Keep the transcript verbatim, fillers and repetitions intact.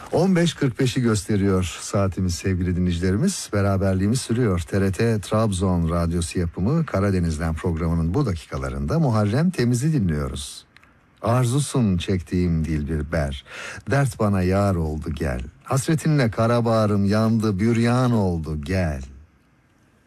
on beş kırk beşi gösteriyor saatimiz sevgili dinleyicilerimiz. Beraberliğimiz sürüyor. T R T Trabzon Radyosu yapımı Karadeniz'den programının bu dakikalarında Muharrem Temiz'i dinliyoruz. Arzusun çektiğim dilber, dert bana yar oldu gel. Hasretinle kara bağrım yandı, büryan oldu gel.